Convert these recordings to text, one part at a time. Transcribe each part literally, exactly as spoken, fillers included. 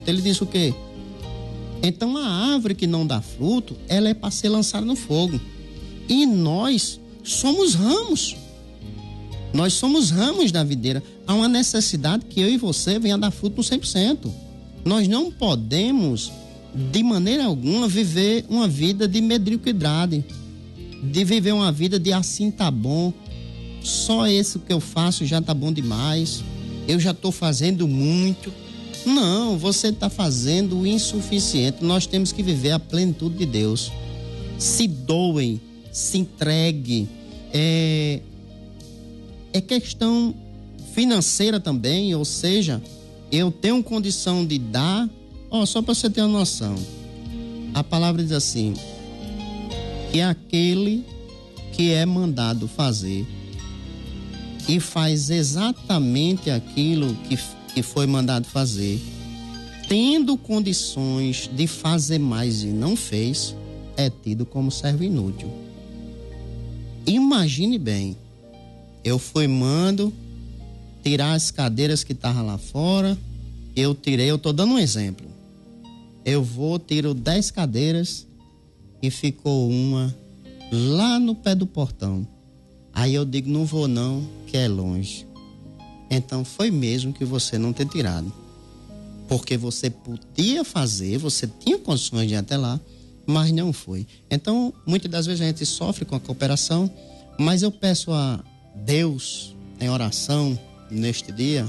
Ele disse o quê? Então a árvore que não dá fruto, ela é para ser lançada no fogo. E nós somos ramos. Nós somos ramos da videira. Há uma necessidade que eu e você venha dar fruto no cem por cento. Nós não podemos, de maneira alguma, viver uma vida de mediocridade, de viver uma vida de assim tá bom, só esse que eu faço já tá bom demais, eu já estou fazendo muito. Não, você está fazendo o insuficiente. Nós temos que viver a plenitude de Deus. Se doem, se entregue. É, é questão financeira também, ou seja, eu tenho condição de dar. Ó, só para você ter uma noção, a palavra diz assim, que é aquele que é mandado fazer e faz exatamente aquilo que que foi mandado fazer, tendo condições de fazer mais e não fez, é tido como servo inútil. Imagine bem, eu fui mando tirar as cadeiras que estavam lá fora, eu tirei, eu tô dando um exemplo, eu vou, tiro dez cadeiras e ficou uma lá no pé do portão. Aí eu digo, não vou não, que é longe. Então foi mesmo que você não ter tirado, porque você podia fazer, você tinha condições de ir até lá, mas não foi. Então muitas das vezes a gente sofre com a cooperação, mas eu peço a Deus em oração neste dia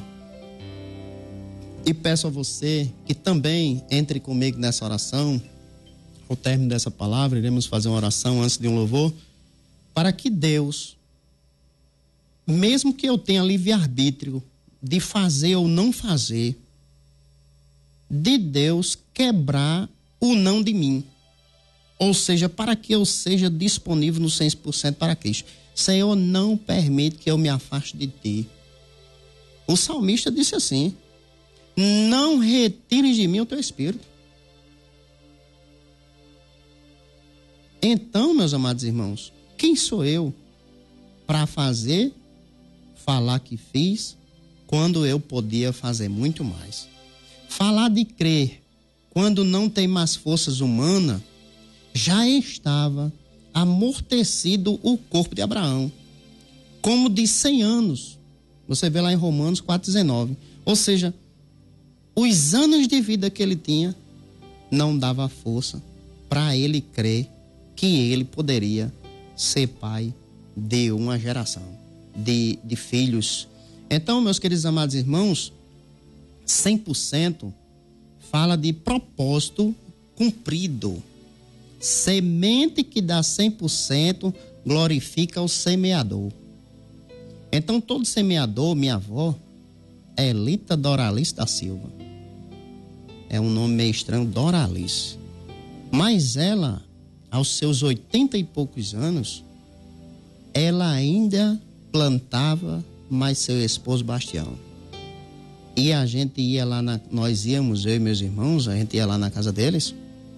e peço a você que também entre comigo nessa oração. Ao término dessa palavra iremos fazer uma oração antes de um louvor, para que Deus, mesmo que eu tenha livre-arbítrio de fazer ou não fazer, de Deus quebrar o não de mim. Ou seja, para que eu seja disponível no cem por cento para Cristo. Senhor, não permite que eu me afaste de ti. O salmista disse assim, não retires de mim o teu espírito. Então, meus amados irmãos, quem sou eu para fazer, falar que fiz, quando eu podia fazer muito mais? Falar de crer, quando não tem mais forças humanas, já estava amortecido o corpo de Abraão, como de cem anos. Você vê lá em Romanos quatro, dezenove. Ou seja, os anos de vida que ele tinha não dava força para ele crer que ele poderia ser pai de uma geração, de, de filhos. Então, meus queridos amados irmãos, cem por cento fala de propósito cumprido. Semente que dá cem por cento glorifica o semeador. Então, todo semeador, minha avó, é Elita Doralice da Silva. É um nome meio estranho, Doralice. Mas ela, aos seus oitenta e poucos anos, ela ainda plantava mais seu esposo Bastião. E a gente ia lá, na, nós íamos, eu e meus irmãos, a gente ia lá na casa deles,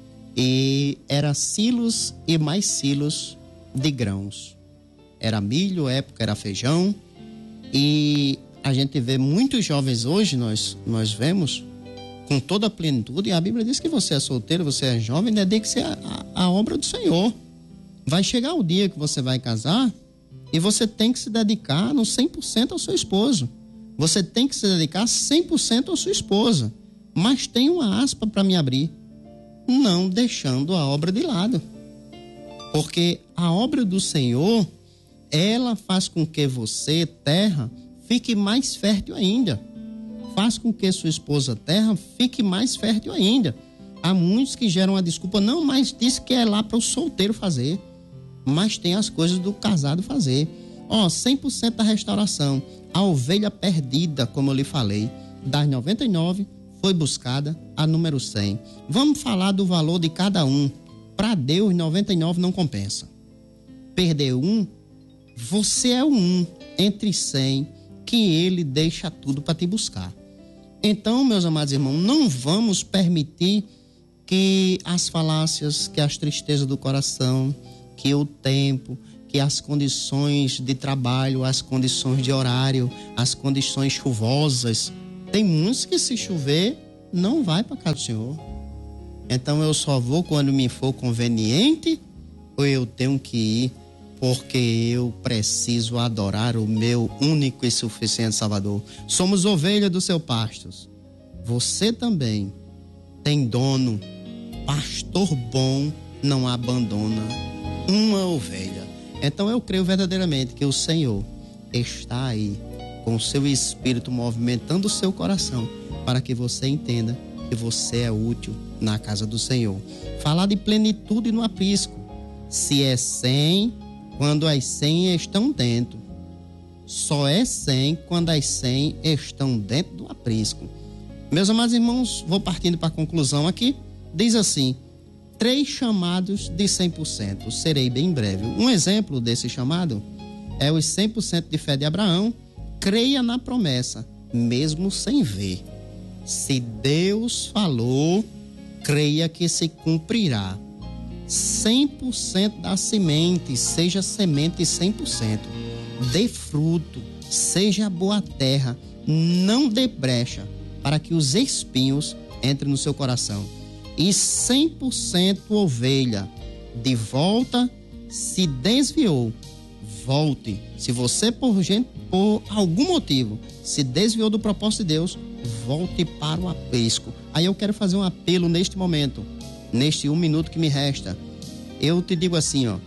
e era silos e mais silos de grãos. Era milho, época era feijão, e a gente vê muitos jovens hoje, nós, nós vemos, com toda a plenitude, e a Bíblia diz que você é solteiro, você é jovem, dedique-se à a, a obra do Senhor. Vai chegar o dia que você vai casar e você tem que se dedicar no cem por cento ao seu esposo. Você tem que se dedicar cem por cento à sua esposa. Mas tem uma aspa para me abrir. Não deixando a obra de lado. Porque a obra do Senhor, ela faz com que você, terra, fique mais fértil ainda. Faz com que sua esposa, terra, fique mais fértil ainda. Há muitos que geram a desculpa, não, mas diz que é lá para o solteiro fazer. Mas tem as coisas do casado fazer. Ó, cem por cento da restauração. A ovelha perdida, como eu lhe falei, das noventa e nove, foi buscada a número cem. Vamos falar do valor de cada um. Para Deus, noventa e nove não compensa. Perder um, você é o um entre cem, que ele deixa tudo para te buscar. Então, meus amados irmãos, não vamos permitir que as falácias, que as tristezas do coração, que o tempo, que as condições de trabalho, as condições de horário, as condições chuvosas, tem muitos que se chover não vai para casa do Senhor. Então eu só vou quando me for conveniente, ou eu tenho que ir porque eu preciso adorar o meu único e suficiente Salvador. Somos ovelha do seu pastos. Você também tem dono. Pastor bom não abandona uma ovelha. Então eu creio verdadeiramente que o Senhor está aí com o seu espírito movimentando o seu coração para que você entenda que você é útil na casa do Senhor. Falar de plenitude no aprisco. Se é cem, quando as cem estão dentro. Só é cem quando as cem estão dentro do aprisco. Meus amados irmãos, vou partindo para a conclusão aqui. Diz assim: três chamados de cem por cento. Serei bem breve. Um exemplo desse chamado é os cem por cento de fé de Abraão. Creia na promessa, mesmo sem ver. Se Deus falou, creia que se cumprirá. cem por cento da semente, seja semente cem por cento. Dê fruto, seja boa terra, não dê brecha para que os espinhos entrem no seu coração. E cem por cento ovelha, de volta, se desviou, volte. Se você, por, gente, por algum motivo, se desviou do propósito de Deus, volte para o aprisco. Aí eu quero fazer um apelo neste momento, neste um minuto que me resta. Eu te digo assim, ó,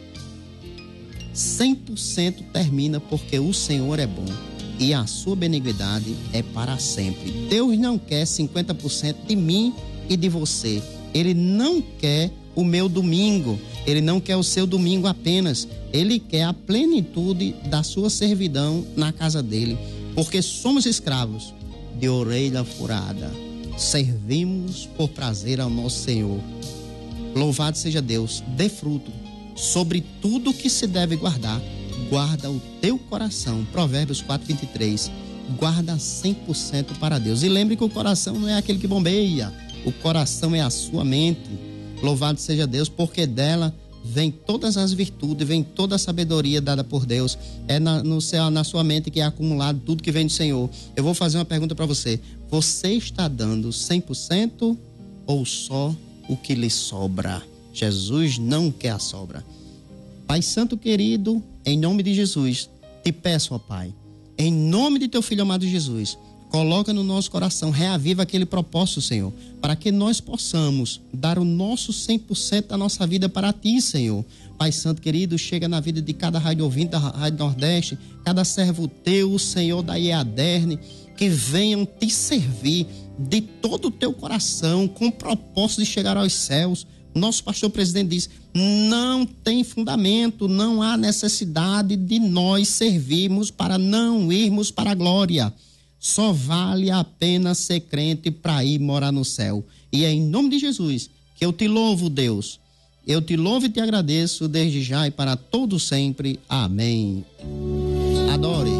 cem por cento termina porque o Senhor é bom e a sua benignidade é para sempre. Deus não quer cinquenta por cento de mim e de você. Ele não quer o meu domingo, ele não quer o seu domingo apenas, ele quer a plenitude da sua servidão na casa dele, porque somos escravos de orelha furada, servimos por prazer ao nosso Senhor. Louvado seja Deus. Dê fruto sobre tudo que se deve guardar. Guarda o teu coração. Provérbios quatro, vinte e três. Guarda cem por cento para Deus. E lembre que o coração não é aquele que bombeia. O coração é a sua mente. Louvado seja Deus, porque dela vem todas as virtudes, vem toda a sabedoria dada por Deus. É na, no céu, na sua mente que é acumulado tudo que vem do Senhor. Eu vou fazer uma pergunta para você. Você está dando cem por cento ou só o que lhe sobra? Jesus não quer a sobra. Pai Santo querido, em nome de Jesus, te peço, ó Pai, em nome de teu Filho amado Jesus, coloca no nosso coração, reaviva aquele propósito, Senhor, para que nós possamos dar o nosso cem por cento da nossa vida para ti, Senhor. Pai Santo querido, chega na vida de cada rádio ouvinte da Rádio Nordeste, cada servo teu, Senhor, da IEADERN, que venham te servir de todo o teu coração, com o propósito de chegar aos céus. Nosso pastor presidente diz, não tem fundamento, não há necessidade de nós servirmos para não irmos para a glória. Só vale a pena ser crente para ir morar no céu. E é em nome de Jesus que eu te louvo, Deus. Eu te louvo e te agradeço desde já e para todo sempre. Amém. Adore.